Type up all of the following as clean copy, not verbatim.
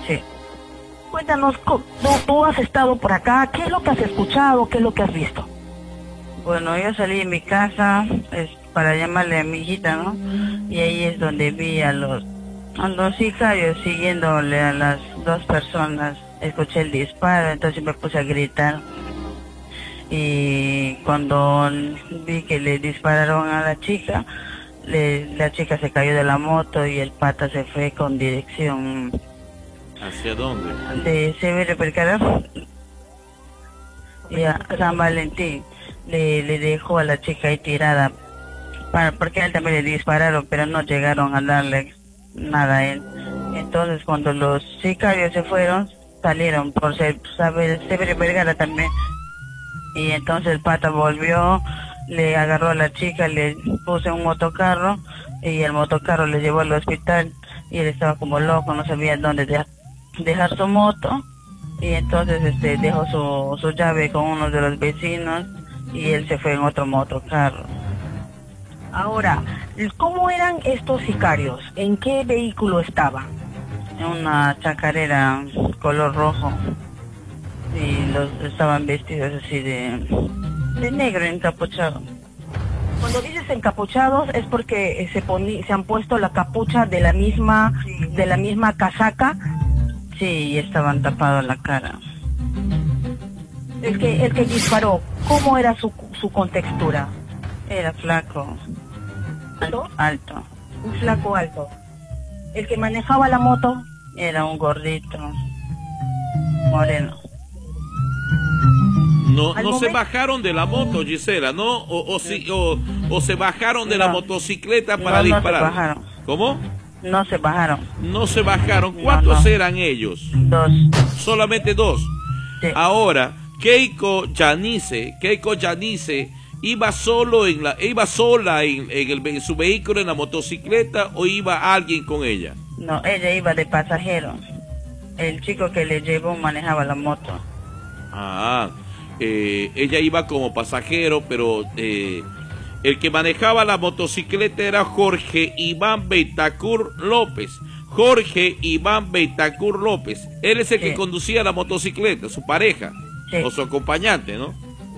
Sí. Cuéntanos, tú has estado por acá, ¿qué es lo que has escuchado, qué es lo que has visto? Bueno, yo salí de mi casa para llamarle a mi hijita, ¿no? Y ahí es donde vi a los sicarios siguiéndole a las dos personas. Escuché el disparo, entonces me puse a gritar. Y cuando vi que le dispararon a la chica se cayó de la moto y el pata se fue con dirección... ¿Hacia dónde? De Severo Percara y a San Valentín. Le dejó a la chica ahí tirada, porque a él también le dispararon, pero no llegaron a darle nada a él. Entonces cuando los sicarios se fueron, salieron por Severo Vergara también. Y entonces el pata volvió, le agarró a la chica, le puso en un motocarro y el motocarro le llevó al hospital y él estaba como loco, no sabía dónde dejar su moto. Y entonces dejó su llave con uno de los vecinos y él se fue en otro motocarro. Ahora, ¿cómo eran estos sicarios? ¿En qué vehículo estaba? En una chacarera color rojo y estaban vestidos así de negro, encapuchado. Cuando dices encapuchados es porque se han puesto la capucha de la misma casaca. Sí, y estaban tapados la cara. El que disparó, ¿cómo era su contextura? Era flaco. ¿Alto? Alto. Un flaco alto. El que manejaba la moto era un gordito, moreno. No se bajaron de la moto, Gisela, ¿no? O se bajaron de la motocicleta para disparar. No se bajaron. ¿Cómo? No se bajaron. No se bajaron. ¿Cuántos eran ellos? 2. Solamente 2. Sí. Ahora, Keiko Yanice iba sola en su vehículo, en la motocicleta, o iba alguien con ella. No, ella iba de pasajero. El chico que le llevó manejaba la moto. Ella iba como pasajero, pero el que manejaba la motocicleta era Jorge Iván Betancourt López. Jorge Iván Betancourt López. Él es el que conducía la motocicleta, su pareja, o su acompañante, ¿no?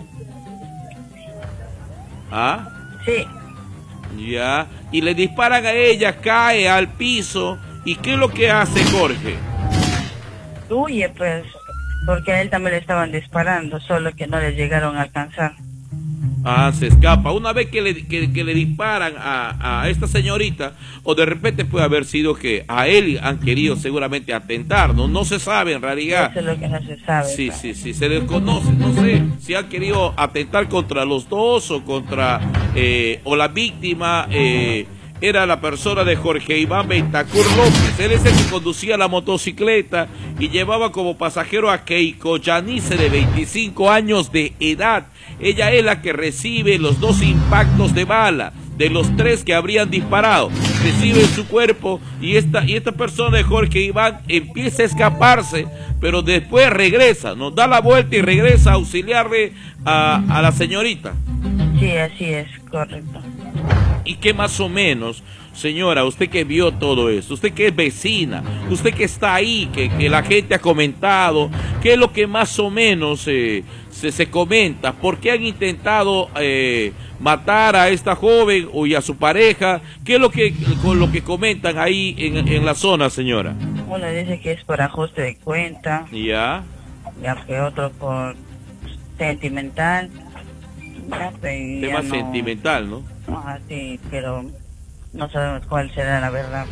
Sí. Ya. Y le disparan a ella, cae al piso. ¿Y qué es lo que hace Jorge? Huye, pues, porque a él también le estaban disparando, solo que no le llegaron a alcanzar. Se escapa. Una vez que le disparan a esta señorita, o de repente puede haber sido que a él han querido seguramente atentar, no se sabe en realidad. Eso es lo que no se sabe. Sí, se desconoce, no sé si han querido atentar contra los dos o contra, o la víctima era la persona de Jorge Iván Betancourt López. Él es el que conducía la motocicleta y llevaba como pasajero a Keiko Yanice, de 25 años de edad. Ella es la que recibe los 2 impactos de bala de los 3 que habrían disparado. Recibe en su cuerpo y esta persona de Jorge Iván empieza a escaparse, pero después regresa, nos da la vuelta y regresa a auxiliarle a la señorita. Sí, así es, correcto. ¿Y qué más o menos, señora, usted que vio todo esto, usted que es vecina, usted que está ahí, que la gente ha comentado, qué es lo que más o menos se comenta? ¿Por qué han intentado matar a esta joven y a su pareja? ¿Qué es con lo que comentan ahí en la zona, señora? Uno dice que es por ajuste de cuenta. Ya Que otro por sentimental. Tema sentimental, ¿no? Sí, pero no sabemos cuál será la verdad.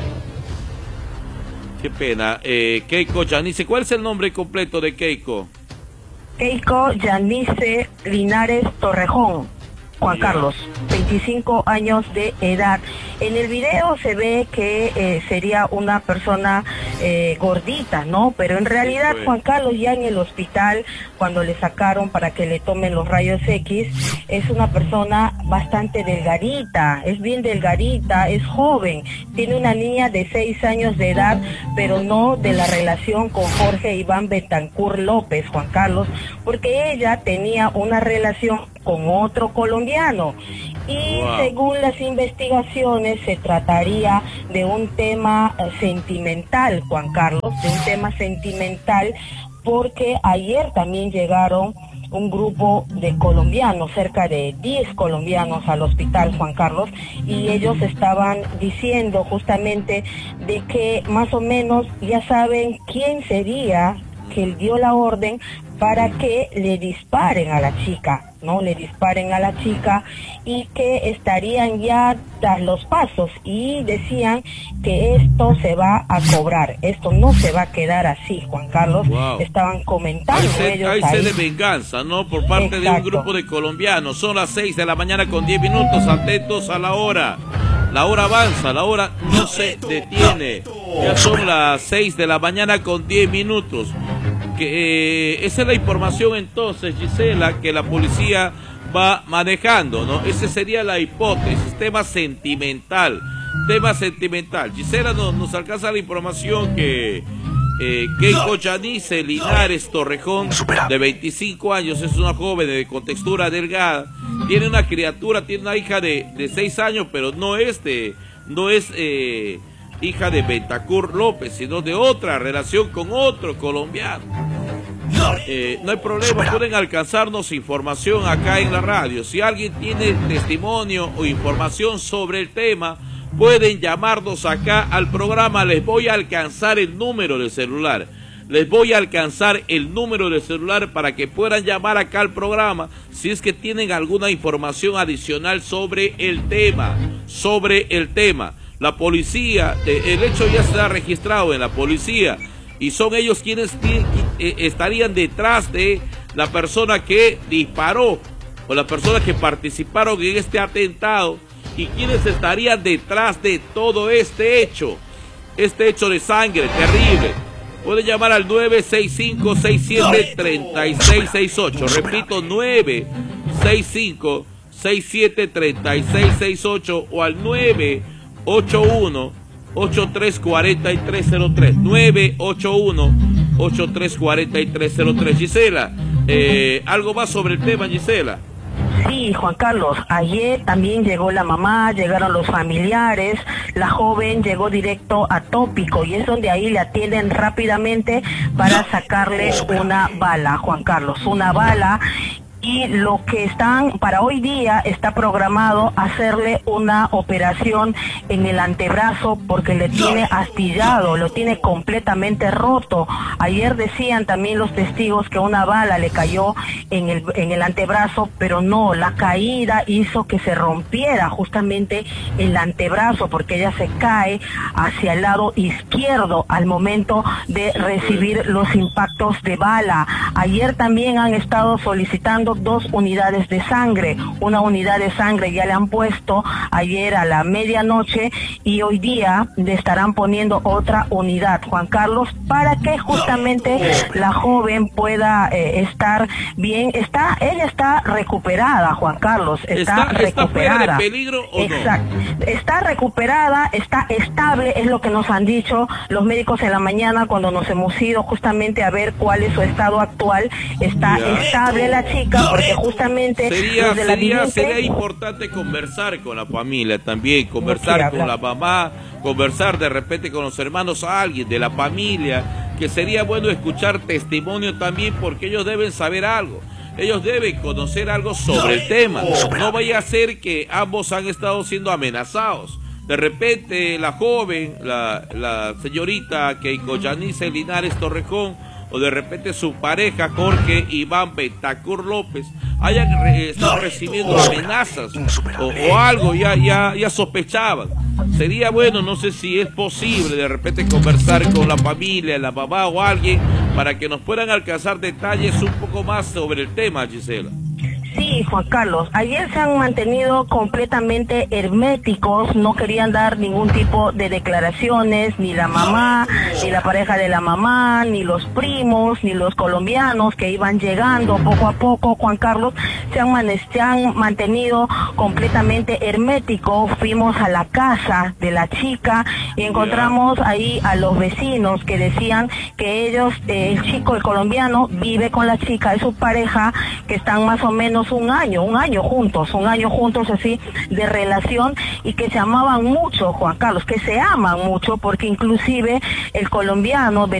Qué pena. Keiko Yanice, ¿cuál es el nombre completo de Keiko? Keiko Yanice Linares Torrejón, Juan Carlos, 25 años de edad. En el video se ve que sería una persona gordita, ¿no? Pero en realidad Juan Carlos, ya en el hospital, cuando le sacaron para que le tomen los rayos X, es una persona bastante delgadita, es bien delgadita, es joven, tiene una niña de 6 años de edad, pero no de la relación con Jorge Iván Betancourt López, Juan Carlos, porque ella tenía una relación con otro colombiano. Y según las investigaciones se trataría de un tema sentimental, Juan Carlos, de un tema sentimental, porque ayer también llegaron un grupo de colombianos, cerca de 10 colombianos al hospital, Juan Carlos, y ellos estaban diciendo justamente de que más o menos ya saben quién sería que él dio la orden para que le disparen a la chica, ¿no? Le disparen a la chica y que estarían ya tras los pasos, y decían que esto se va a cobrar, esto no se va a quedar así, Juan Carlos. Estaban comentando hay sed de venganza, ¿no? Por parte de un grupo de colombianos. Son las 6 de la mañana con 10 minutos, atentos a la hora. La hora avanza, la hora no se detiene. Ya son las 6 de la mañana con 10 minutos. Esa es la información entonces, Gisela, que la policía va manejando, ¿no? Esa sería la hipótesis, tema sentimental. Gisela nos alcanza la información que Keiko Yanice Linares Torrejón, de 25 años, es una joven de contextura delgada, tiene una criatura, tiene una hija de 6 años, pero no es hija de Bentacur López, sino de otra relación con otro colombiano. No hay problema, pueden alcanzarnos información acá en la radio. Si alguien tiene testimonio o información sobre el tema, pueden llamarnos acá al programa. Les voy a alcanzar el número de celular. Para que puedan llamar acá al programa si es que tienen alguna información adicional sobre el tema. La policía, el hecho ya está registrado en la policía y son ellos quienes estarían detrás de la persona que disparó o las personas que participaron en este atentado, y quienes estarían detrás de todo este hecho de sangre terrible. Pueden llamar al 965-67-3668, repito, 965-67-3668 o al 981-834303, 981-834303. Gisela, ¿algo más sobre el tema, Gisela? Sí, Juan Carlos, ayer también llegó la mamá, llegaron los familiares, la joven llegó directo a Tópico y es donde ahí le atienden rápidamente para sacarle una bala, Juan Carlos, una bala. Y lo que para hoy día está programado hacerle una operación en el antebrazo porque le tiene astillado, lo tiene completamente roto. Ayer decían también los testigos que una bala le cayó en el antebrazo, pero no, la caída hizo que se rompiera justamente el antebrazo porque ella se cae hacia el lado izquierdo al momento de recibir los impactos de bala. Ayer también han estado solicitando 2 unidades de sangre. Una unidad de sangre ya le han puesto ayer a la medianoche y hoy día le estarán poniendo otra unidad, Juan Carlos, para que justamente la joven pueda estar bien. Ella está recuperada, Juan Carlos, está recuperada. ¿Está fuera de peligro o exacto, no? Está recuperada, está estable, es lo que nos han dicho los médicos en la mañana cuando nos hemos ido justamente a ver cuál es su estado actual. Está estable la chica, porque justamente sería importante conversar con la familia también, conversar con la mamá, conversar de repente con los hermanos, a alguien de la familia, que sería bueno escuchar testimonio también, porque ellos deben saber algo, ellos deben conocer algo sobre el tema. No vaya a ser que ambos han estado siendo amenazados. De repente la joven, la señorita Keiko Yanice Linares Torrejón, o de repente su pareja Jorge Iván Bentacur López hayan estado recibiendo amenazas o algo, ya sospechaban. Sería bueno, no sé si es posible de repente conversar con la familia, la mamá o alguien, para que nos puedan alcanzar detalles un poco más sobre el tema, Gisela. Sí, Juan Carlos, ayer se han mantenido completamente herméticos, no querían dar ningún tipo de declaraciones, ni la mamá, ni la pareja de la mamá, ni los primos, ni los colombianos que iban llegando poco a poco, Juan Carlos, se han mantenido completamente herméticos. Fuimos a la casa de la chica y encontramos ahí a los vecinos que decían que ellos, el chico, el colombiano, vive con la chica, es su pareja, que están más o menos un un año juntos así de relación, y que se amaban mucho, Juan Carlos, que se aman mucho, porque inclusive el colombiano